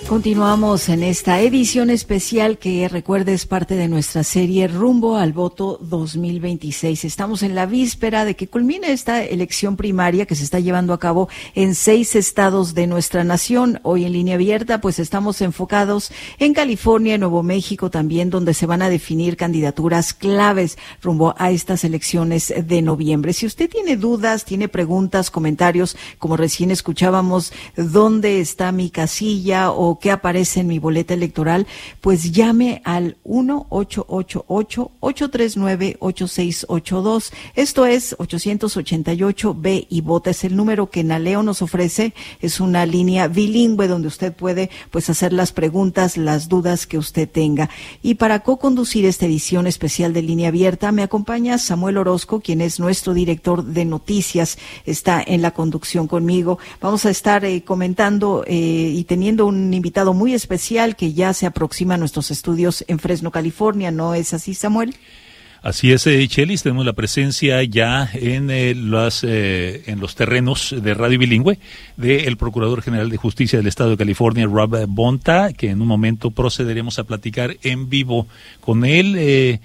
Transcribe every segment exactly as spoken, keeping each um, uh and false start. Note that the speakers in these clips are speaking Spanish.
Continuamos en esta edición especial que, recuerde, es parte de nuestra serie Rumbo al Voto dos mil veintiséis. Estamos en la víspera de que culmine esta elección primaria que se está llevando a cabo en seis estados de nuestra nación. Hoy en Línea Abierta, pues estamos enfocados en California, en Nuevo México también, donde se van a definir candidaturas claves rumbo a estas elecciones de noviembre. Si usted tiene dudas, tiene preguntas, comentarios, como recién escuchábamos, ¿dónde está mi casilla o qué aparece en mi boleta electoral? Pues llame al uno ocho ocho ocho, ocho tres nueve, ocho seis ocho dos. Esto es ochocientos ochenta y ocho ve y vota. Es el número que Naleo nos ofrece. Es una línea bilingüe donde usted puede pues hacer las preguntas, las dudas que usted tenga. Y para co-conducir esta edición especial de Línea Abierta me acompaña Samuel Orozco, quien es nuestro director de noticias. Está en la conducción conmigo. Vamos a estar eh, comentando eh, y teniendo un invitado muy especial que ya se aproxima a nuestros estudios en Fresno, California. ¿No es así, Samuel? Así es, eh, Chelis, tenemos la presencia ya en, eh, las, eh, en los terrenos de Radio Bilingüe del Procurador General de Justicia del Estado de California, Rob Bonta, que en un momento procederemos a platicar en vivo con él eh,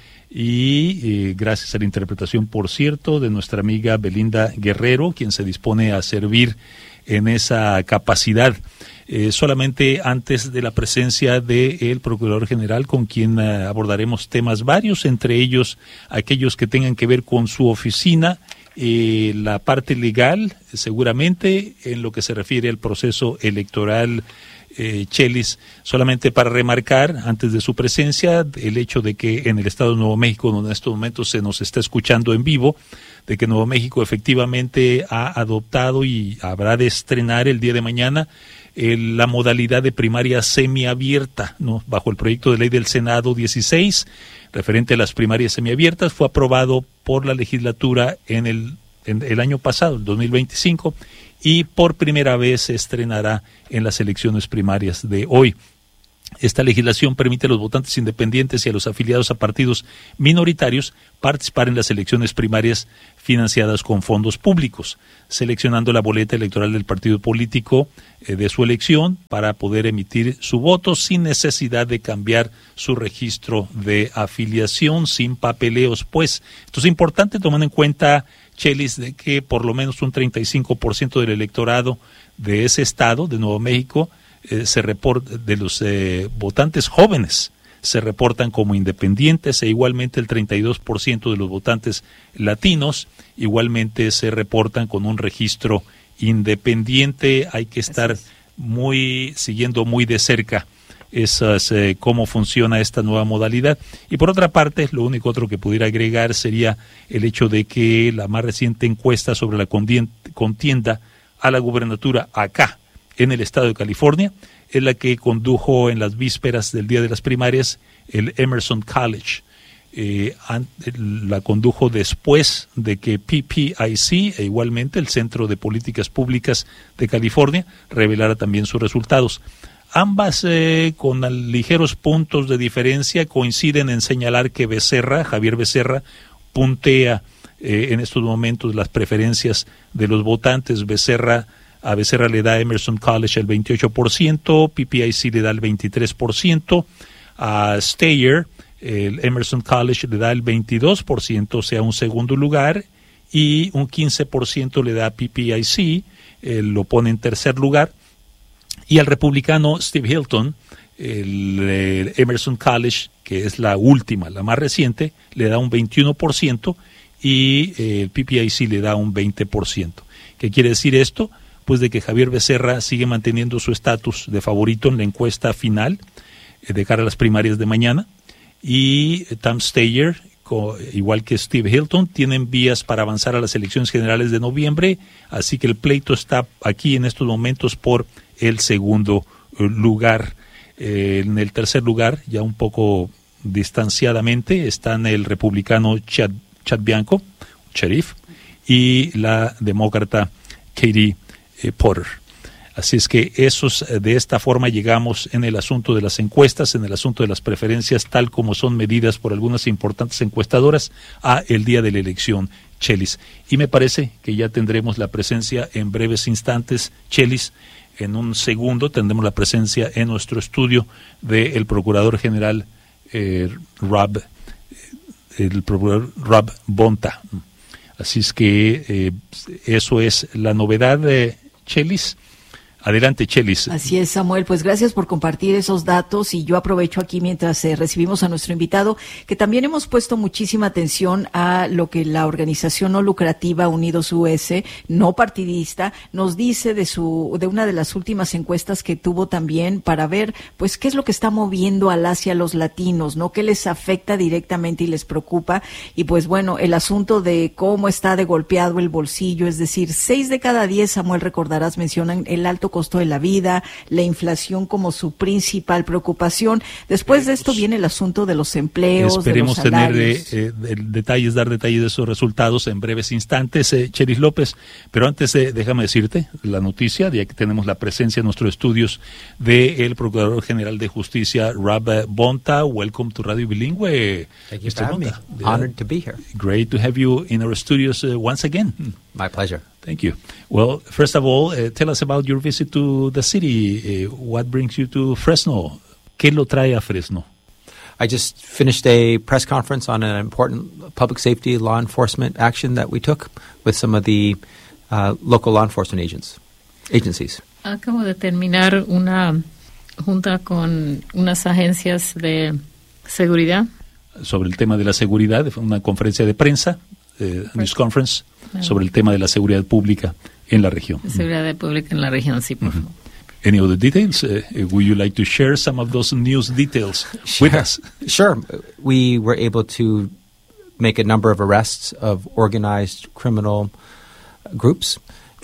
y eh, gracias a la interpretación, por cierto, de nuestra amiga Belinda Guerrero, quien se dispone a servir en esa capacidad. Eh, solamente antes de la presencia del Procurador General, con quien uh, abordaremos temas varios, entre ellos aquellos que tengan que ver con su oficina, eh, la parte legal, seguramente, en lo que se refiere al proceso electoral. Eh, Chelis, solamente para remarcar antes de su presencia el hecho de que en el estado de Nuevo México, donde en estos momentos se nos está escuchando en vivo, de que Nuevo México efectivamente ha adoptado y habrá de estrenar el día de mañana eh, la modalidad de primaria semiabierta, ¿no? Bajo el proyecto de ley del Senado dieciséis, referente a las primarias semiabiertas, fue aprobado por la legislatura en el, en el año pasado, el dos mil veinticinco, y por primera vez se estrenará en las elecciones primarias de hoy. Esta legislación permite a los votantes independientes y a los afiliados a partidos minoritarios participar en las elecciones primarias financiadas con fondos públicos, seleccionando la boleta electoral del partido político eh, de su elección para poder emitir su voto sin necesidad de cambiar su registro de afiliación, sin papeleos, pues. Esto es importante tomando en cuenta, Chelis, de que por lo menos un treinta y cinco por ciento del electorado de ese estado, de Nuevo México, eh, se reporta, de los eh, votantes jóvenes, se reportan como independientes, e igualmente el treinta y dos por ciento de los votantes latinos igualmente se reportan con un registro independiente. Hay que estar muy, siguiendo muy de cerca esas, eh, cómo funciona esta nueva modalidad. Y por otra parte, lo único otro que pudiera agregar sería el hecho de que la más reciente encuesta sobre la contienda a la gubernatura acá en el estado de California es la que condujo en las vísperas del día de las primarias el Emerson College. Eh, la condujo después de que P P I C, e igualmente el Centro de Políticas Públicas de California, revelara también sus resultados. Ambas, eh, con ligeros puntos de diferencia, coinciden en señalar que Becerra, Javier Becerra, puntea eh, en estos momentos las preferencias de los votantes. Becerra, a Becerra le da Emerson College el veintiocho por ciento, P P I C le da el veintitrés por ciento, a Steyer, el Emerson College le da el veintidós por ciento, o sea, un segundo lugar, y un quince por ciento le da a P P I C, eh, lo pone en tercer lugar. Y al republicano Steve Hilton, el, el Emerson College, que es la última, la más reciente, le da un veintiuno por ciento y eh, el P P I C le da un veinte por ciento. ¿Qué quiere decir esto? Pues de que Javier Becerra sigue manteniendo su estatus de favorito en la encuesta final eh, de cara a las primarias de mañana, y eh, Tom Steyer, co, igual que Steve Hilton, tienen vías para avanzar a las elecciones generales de noviembre, así que el pleito está aquí en estos momentos por el segundo lugar. Eh, en el tercer lugar, ya un poco distanciadamente, están el republicano Chad, Chad Bianco, sheriff, y la demócrata Katie eh, Porter. Así es que esos, de esta forma llegamos en el asunto de las encuestas, en el asunto de las preferencias, tal como son medidas por algunas importantes encuestadoras, a el día de la elección, Chelis. Y me parece que ya tendremos la presencia en breves instantes, Chelis, En un segundo tendremos la presencia en nuestro estudio del Procurador General eh, Rob, el Procurador Rob Bonta. Así es que eh, eso es la novedad de Chelis. Adelante, Chelis. Así es, Samuel. Pues gracias por compartir esos datos y yo aprovecho aquí mientras eh, recibimos a nuestro invitado que también hemos puesto muchísima atención a lo que la organización no lucrativa Unidos U S, no partidista, nos dice de su de una de las últimas encuestas que tuvo también para ver pues qué es lo que está moviendo al hacia los latinos, ¿no? Qué les afecta directamente y les preocupa. Y pues bueno, el asunto de cómo está de golpeado el bolsillo, es decir, seis de cada diez, Samuel, recordarás, mencionan el alto costo de la vida, la inflación como su principal preocupación. Después de esto viene el asunto de los empleos, Esperemos de los salarios. tener eh, eh, detalles, dar detalles de esos resultados en breves instantes, eh, Chelis López. Pero antes, eh, déjame decirte la noticia, ya que tenemos la presencia en nuestros estudios del Procurador General de Justicia, Rob Bonta. Welcome to Radio Bilingüe. Thank you for having me. Honored to be here. Great to have you in our studios uh, once again. My pleasure. Thank you. Well, first of all, uh, tell us about your visit to the city. Uh, what brings you to Fresno? ¿Qué lo trae a Fresno? I just finished a press conference on an important public safety law enforcement action that we took with some of the uh, local law enforcement agents, agencies. Acabo de terminar una junta con unas agencias de seguridad. Sobre el tema de la seguridad, fue una conferencia de prensa, eh, news conference, sobre el tema de la seguridad pública en la región. Seguridad pública en la región, sí, por favor. Uh-huh. Any other details? Uh, would you like to share some of those news details sure. with us? Sure. We were able to make a number of arrests of organized criminal groups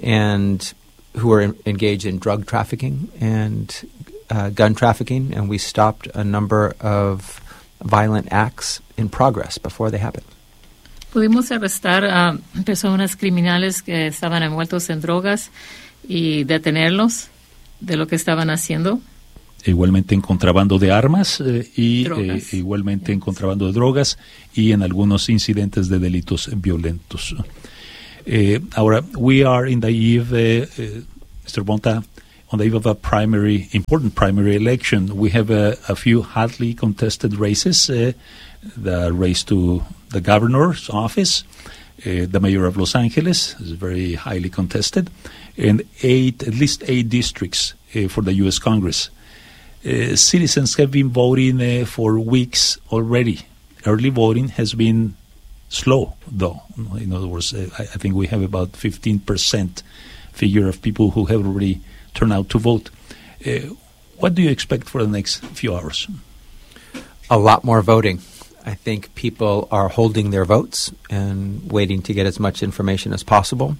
and who were in, engaged in drug trafficking and uh, gun trafficking, and we stopped a number of violent acts in progress before they happened. Pudimos arrestar a personas criminales que estaban envueltos en drogas y detenerlos de lo que estaban haciendo. Igualmente en contrabando de armas eh, y eh, igualmente yes. en contrabando de drogas y en algunos incidentes de delitos violentos. Eh, ahora, we are in the eve, uh, uh, Mister Bonta, on the eve of a primary, important primary election. We have a, a few hotly contested races, uh, the race to the governor's office, uh, the mayor of Los Angeles is very highly contested, and eight, at least eight districts uh, for the U S Congress. Uh, citizens have been voting uh, for weeks already. Early voting has been slow, though. In other words, uh, I, I think we have about fifteen percent figure of people who have already turned out to vote. Uh, what do you expect for the next few hours? A lot more voting. I think people are holding their votes and waiting to get as much information as possible.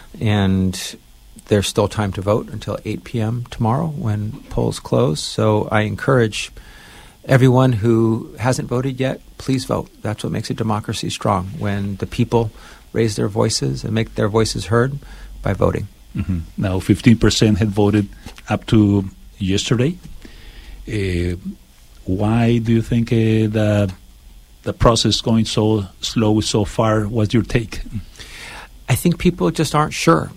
And there's still time to vote until eight p.m. tomorrow when polls close. So I encourage everyone who hasn't voted yet, please vote. That's what makes a democracy strong, when the people raise their voices and make their voices heard by voting. Mm-hmm. Now, fifteen percent had voted up to yesterday. Uh, why do you think uh, the the process going so slow so far? What's your take? I think people just aren't sure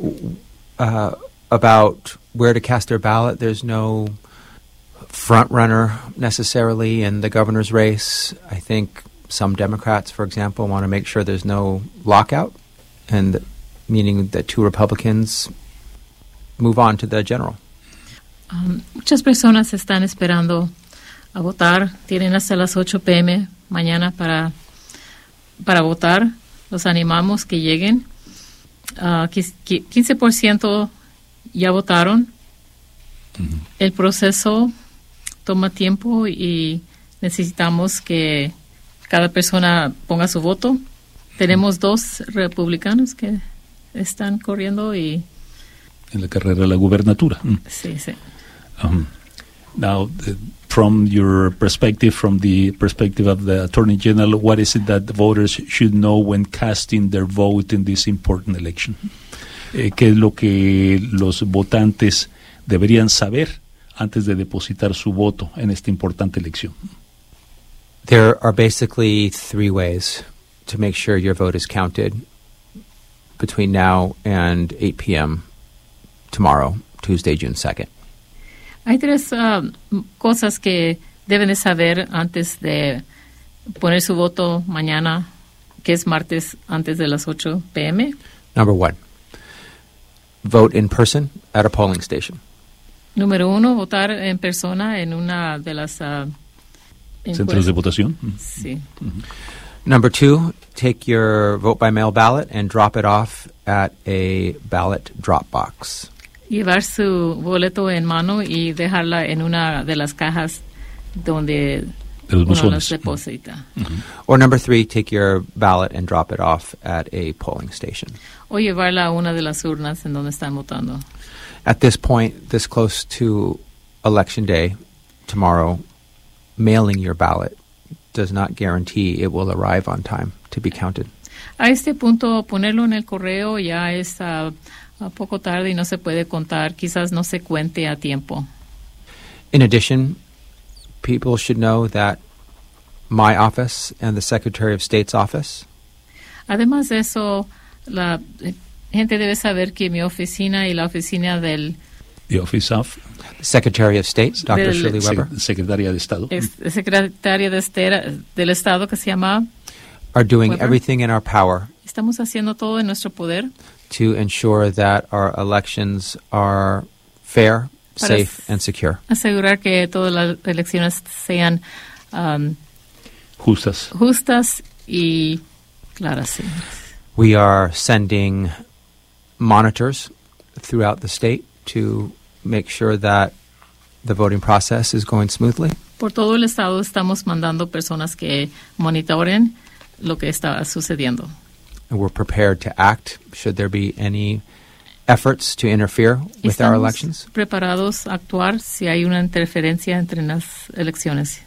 uh, about where to cast their ballot. There's no front runner necessarily in the governor's race. I think some Democrats, for example, want to make sure there's no lockout, and meaning that two Republicans move on to the general. Um, muchas personas están esperando a votar. Tienen hasta las ocho p.m. mañana para, para votar. Los animamos que lleguen. Uh, quince por ciento ya votaron. Uh-huh. El proceso toma tiempo y necesitamos que cada persona ponga su voto. Uh-huh. Tenemos dos republicanos que están corriendo y en la carrera de la gubernatura. Mm. Sí, sí. Um, now, uh, from your perspective, from the perspective of the Attorney General, what is it that the voters should know when casting their vote in this important election? Eh, ¿Qué es lo que los votantes deberían saber antes de depositar su voto en esta importante elección? There are basically three ways to make sure your vote is counted between now and eight p.m. tomorrow Tuesday, June second. Hay tres uh, cosas que deben de saber antes de poner su voto mañana, que es martes, antes de las ocho p.m. Number one, vote in person at a polling station. Número uno, votar en persona en una de las uh, centros de votación. Sí. Mm-hmm. Number two, take your vote by mail ballot and drop it off at a ballot drop box. Llevar su boleto en mano y dejarla en una de las cajas donde de los uno buzones. las deposita. Mm-hmm. Or number three, take your ballot and drop it off at a polling station. O llevarla a una de las urnas en donde están votando. At this point, this close to Election Day, tomorrow, mailing your ballot does not guarantee it will arrive on time to be counted. A este punto, ponerlo en el correo ya es uh, uh, poco tarde y no se puede contar. Quizás no se cuente a tiempo. In addition, people should know that my office and the Secretary of State's office Además de eso, la eh, gente debe saber que mi oficina y la oficina del The Office of Secretary of State, Doctor Del- Shirley Weber, Sec- Secretaria de Estado ex- secretario de Estera- del Estado, que se llama, are doing Weber. everything in our power estamos haciendo todo en nuestro poder to ensure that our elections are fair, Para safe, s- and secure. asegurar que todas las elecciones sean um, justas. justas y claras. Sí. We are sending monitors throughout the state to make sure that the voting process is going smoothly. Por todo el estado estamos mandando personas que monitoren lo que está sucediendo. And we're prepared to act should there be any efforts to interfere with our Estamos elections. preparados a actuar si hay una interferencia entre las elecciones.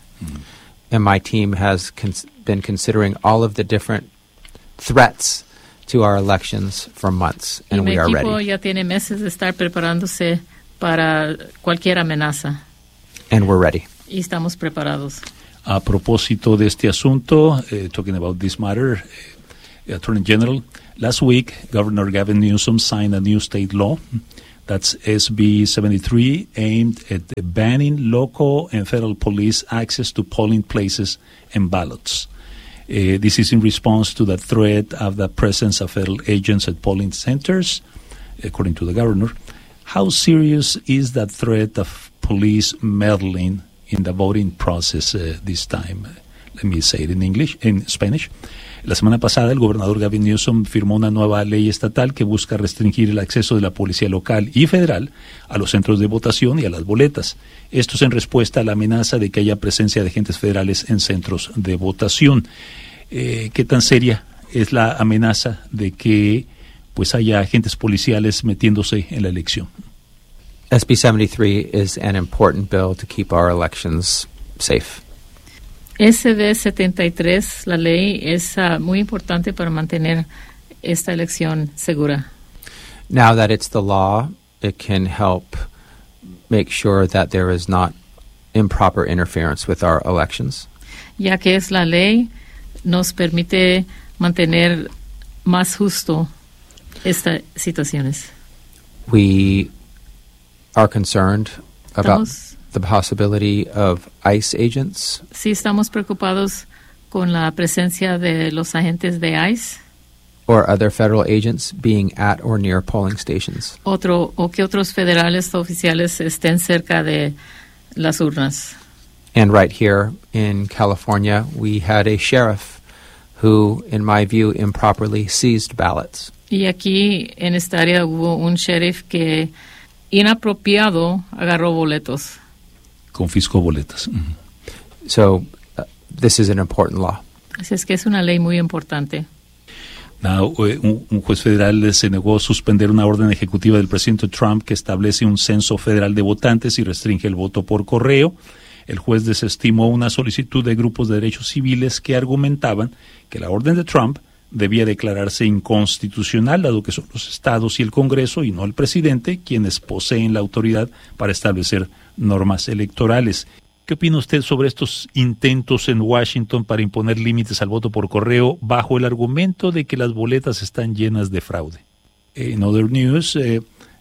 And my team has cons- been considering all of the different threats to our elections for months, Y and mi we are equipo ready. ya tiene meses de estar preparándose para cualquier amenaza And we're ready. y estamos preparados. A propósito de este asunto, uh, talking about this matter, uh, Attorney General, last week, Governor Gavin Newsom signed a new state law. That's S B seventy-three, aimed at banning local and federal police access to polling places and ballots. Uh, this is in response to the threat of the presence of federal agents at polling centers, according to the governor. How serious is that threat of police meddling in the voting process uh, this time? Let me say it in English, in Spanish. La semana pasada, el gobernador Gavin Newsom firmó una nueva ley estatal que busca restringir el acceso de la policía local y federal a los centros de votación y a las boletas. Esto es en respuesta a la amenaza de que haya presencia de agentes federales en centros de votación. Eh, ¿Qué tan seria es la amenaza de que pues haya agentes policiales metiéndose en la elección? S B seventy-three is an important bill to keep our elections safe. S B setenta y tres, la ley, es uh, muy importante para mantener esta elección segura. Now that it's the law, it can help make sure that there is not improper interference with our elections. Ya que es la ley, nos permite mantener más justo estas situaciones. We are concerned about Estamos, the possibility of ICE agents sí estamos preocupados con la presencia de los agentes de ICE, or other federal agents being at or near polling stations. otro, o que otros federales oficiales estén cerca de las urnas. And right here in California, we had a sheriff who, in my view, improperly seized ballots. Y aquí en esta área hubo un sheriff que inapropiado agarró boletos. Confiscó boletas. Ujú. So uh, this is an important law. Así es que es una ley muy importante. Now, eh, un, un juez federal se negó a suspender una orden ejecutiva del presidente Trump que establece un censo federal de votantes y restringe el voto por correo. El juez desestimó una solicitud de grupos de derechos civiles que argumentaban que la orden de Trump debía declararse inconstitucional, dado que son los estados y el Congreso y no el presidente quienes poseen la autoridad para establecer normas electorales. ¿Qué opina usted sobre estos intentos en Washington para imponer límites al voto por correo bajo el argumento de que las boletas están llenas de fraude? In other news, uh,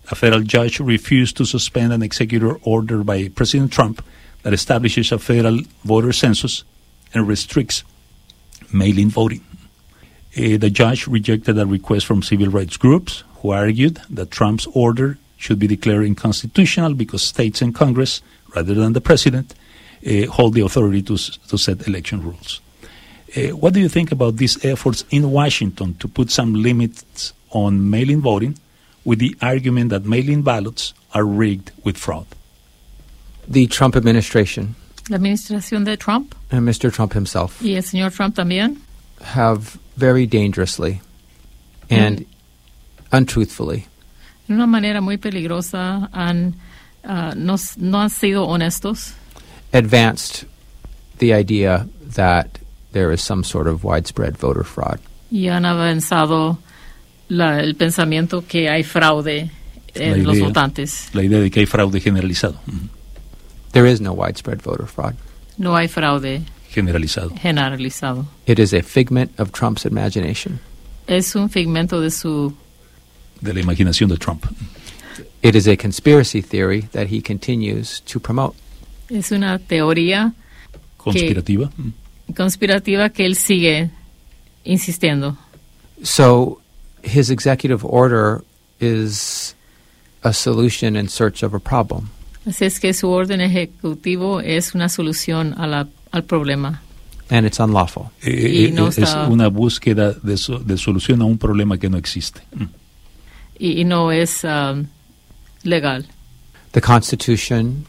a federal judge refused to suspend an executive order by President Trump that establishes a federal voter census and restricts mail-in voting. Uh, the judge rejected a request from civil rights groups who argued that Trump's order should be declared unconstitutional because states and Congress, rather than the president, uh, hold the authority to, to set election rules. Uh, what do you think about these efforts in Washington to put some limits on mail-in voting with the argument that mail-in ballots are rigged with fraud? The Trump administration La administración de Trump and Mister Trump himself y el señor Trump también have very dangerously and Mm. untruthfully de una manera muy peligrosa han, uh, no, no han sido honestos advanced the idea that there is some sort of widespread voter fraud. y han avanzado la, el pensamiento que hay fraude en La los idea. votantes. La idea de que hay fraude generalizado, mm, There is no widespread voter fraud. No hay fraude generalizado. generalizado. It is a figment of Trump's imagination. Es un figmento de su De la imaginación de Trump. It is a conspiracy theory that he continues to promote. es una teoría Conspirativa. mm. conspirativa que él sigue insistiendo. So his executive order is a solution in search of a problem. Así es que su orden ejecutivo es una solución a la, al problema. And it's unlawful. Eh, Y eh, no es está- una búsqueda de, so- de solución a un problema que no existe. Mm. Y, y no es um, legal. The Constitution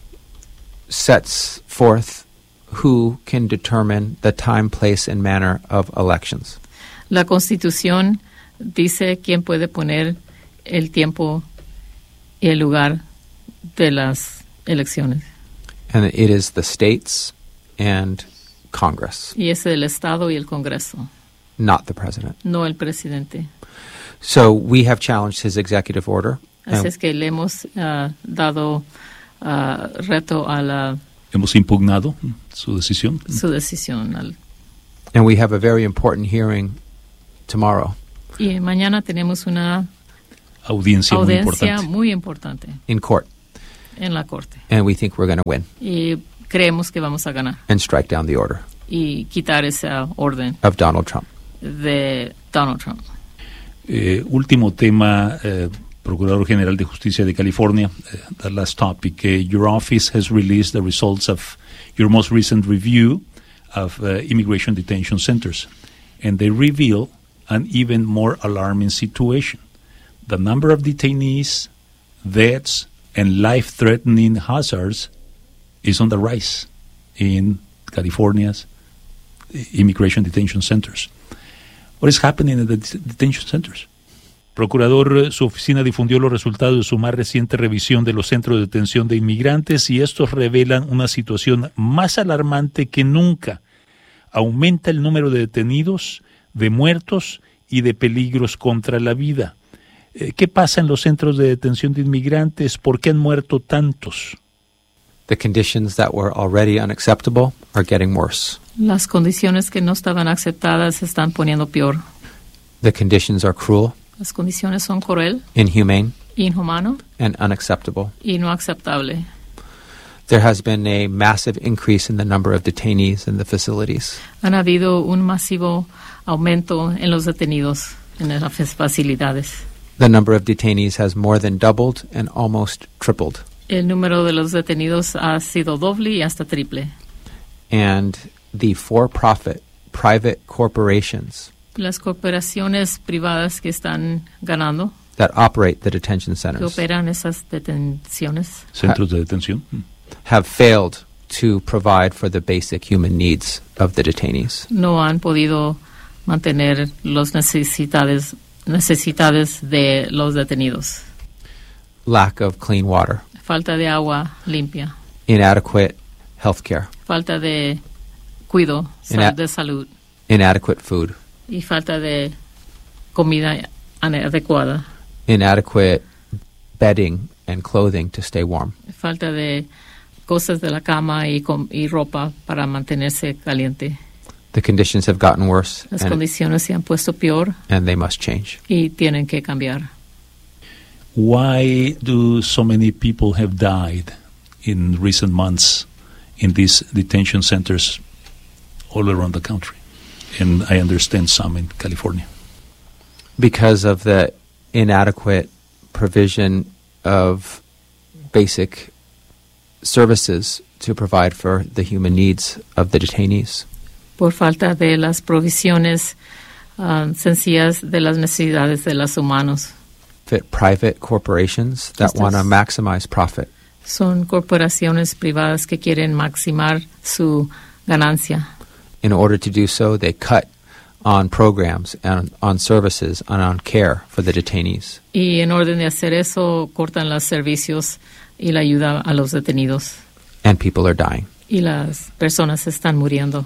sets forth who can determine the time, place, and manner of elections. La Constitución dice quién puede poner el tiempo y el lugar de las elecciones. And it is the states and Congress, Y es el Estado y el Congreso, not the president. no el presidente. So we have challenged his executive order. Así and es que le hemos ah, dado ah, reto a la, Hemos impugnado mm, su decisión. su decisión. al- And we have a very important hearing tomorrow Y mañana tenemos una Audiencia, muy audiencia importante. muy importante in court. en la Corte. And we think we're going to win Y creemos que vamos a ganar and strike down the order y quitar esa orden of Donald Trump. de Donald Trump. Eh, último tema, eh, Procurador General de Justicia de California, eh, the last topic. Eh, your office has released the results of your most recent review of uh, immigration detention centers, and they reveal an even more alarming situation. The number of detainees, deaths, and life-threatening hazards is on the rise in California's immigration detention centers. What is happening in the det- detention centers? Procurador, eh, su oficina difundió los resultados de su más reciente revisión de los centros de detención de inmigrantes y estos revelan una situación más alarmante que nunca. Aumenta el número de detenidos, de muertos y de peligros contra la vida. Eh, ¿Qué pasa en los centros de detención de inmigrantes? ¿Por qué han muerto tantos? The conditions that were already unacceptable are getting worse. Las condiciones que no estaban aceptadas se están poniendo peor. The conditions are cruel, Las condiciones son cruel, inhumane, inhumano and unacceptable. y no aceptable. There has been a massive increase in the number of detainees in the facilities. Han habido un masivo aumento en los detenidos en las facilidades. The number of detainees has more than doubled and almost tripled. El número de los detenidos ha sido doble y hasta triple. And the for-profit private corporations Las corporaciones privadas que están ganando, that operate the detention que centers operan esas detenciones, Centros de detención. Mm. have failed to provide for the basic human needs of the detainees. no han podido mantener las necesidades, necesidades de los detenidos. Lack of clean water, Falta de agua limpia, inadequate health care, falta de cuidado Ina- de salud inadequate food, y falta de comida adecuada, inadequate bedding and clothing to stay warm. falta de cosas de la cama y, com- y ropa para mantenerse caliente. The conditions have gotten worse Las and, condiciones se han puesto peor and they must change. y tienen que cambiar. Why do so many people have died in recent months in these detention centers all around the country? And I understand some in California. Because of the inadequate provision of basic services to provide for the human needs of the detainees. Por falta de las provisiones uh, sencillas de las necesidades de los humanos. Private corporations that want to maximize profit. Son corporaciones privadas que quieren maximar su ganancia. In order to do so, they cut on programs and on services and on care for the detainees. Y en orden de hacer eso, cortan los servicios y la ayuda a los detenidos. And people are dying. Y las personas están muriendo.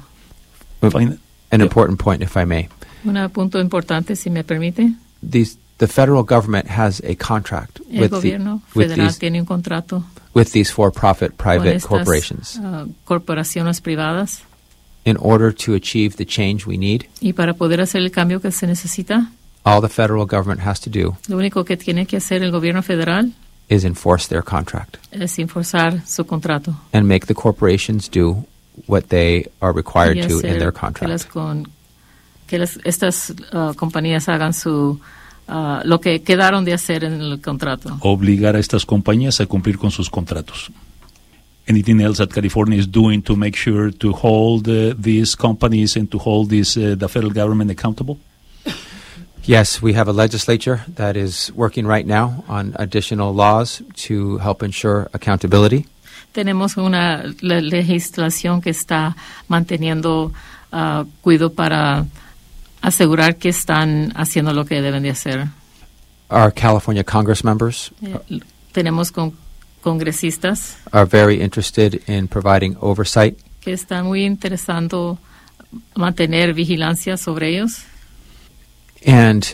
An yeah. important point, if I may. Un punto importante, si me permite. These, the federal government has a contract El with, gobierno the, with, federal these, tiene un contrato with these for-profit private estas, corporations. Uh, corporaciones privadas. In order to achieve the change we need, y para poder hacer el cambio que se necesita, all the federal government has to do lo único que tiene que hacer el gobierno federal is enforce their contract. Es enforzar su contrato. And make the corporations do what they are required to in their contract. Que, las con, que las, estas uh, compañías hagan su uh, lo que quedaron de hacer en el contrato. Obligar a estas compañías a cumplir con sus contratos. Anything else that California is doing to make sure to hold uh, these companies and to hold this, uh, the federal government accountable? Yes, we have a legislature that is working right now on additional laws to help ensure accountability. Tenemos una le legislación que está manteniendo uh, cuidado para asegurar que están haciendo lo que deben de hacer. Our California Congress members eh, tenemos con congresistas are very interested in providing oversight. Que están muy interesando mantener vigilancia sobre ellos. And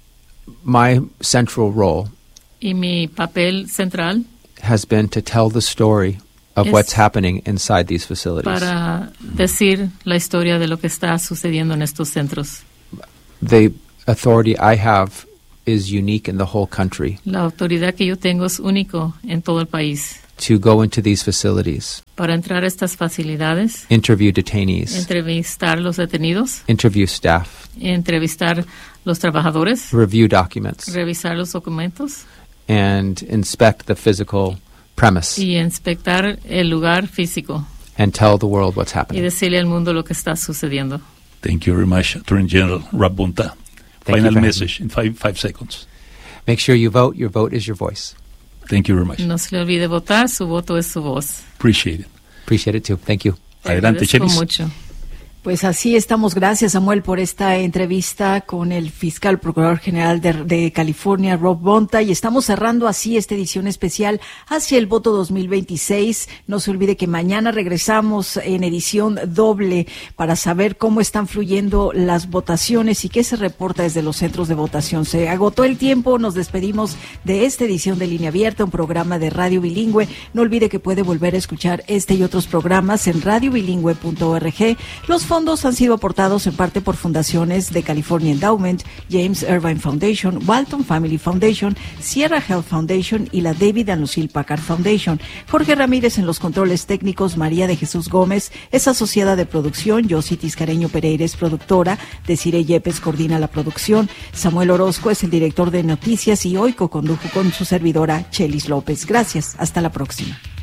my central role y mi papel central has been to tell the story of what's happening inside these facilities. Para decir la historia de lo que está sucediendo en estos centros. The authority I have is unique in the whole country. La autoridad que yo tengo es único en todo el país. To go into these facilities. Para entrar a estas facilidades. Interview detainees. Entrevistar los detenidos. Interview staff. Entrevistar los trabajadores. Review documents. Revisar los documentos. And inspect the physical premise. Y inspectar el lugar físico. And tell the world what's happening. Y decirle al mundo lo que está sucediendo. Thank you very much, Attorney General Rob Bonta. Thank Final message in five, five seconds. Make sure you vote. Your vote is your voice. Thank you very much. No se le olvide votar. Su voto es su voz. Appreciate it. Appreciate it too. Thank you. Adelante, Chelis. Mucho. Pues así estamos. Gracias, Samuel, por esta entrevista con el fiscal procurador general de, de California, Rob Bonta, y estamos cerrando así esta edición especial hacia el voto dos mil veintiséis. No se olvide que mañana regresamos en edición doble para saber cómo están fluyendo las votaciones y qué se reporta desde los centros de votación. Se agotó el tiempo, nos despedimos de esta edición de Línea Abierta, un programa de radio bilingüe. No olvide que puede volver a escuchar este y otros programas en radio bilingüe punto org. Los fondos han sido aportados en parte por fundaciones de California Endowment, James Irvine Foundation, Walton Family Foundation, Sierra Health Foundation y la David and Lucille Packard Foundation. Jorge Ramírez en los controles técnicos, María de Jesús Gómez es asociada de producción, Yossi Tiscareño Pereira es productora, Desiree Yepes coordina la producción, Samuel Orozco es el director de noticias y hoy co-condujo con su servidora Chelis López. Gracias, hasta la próxima.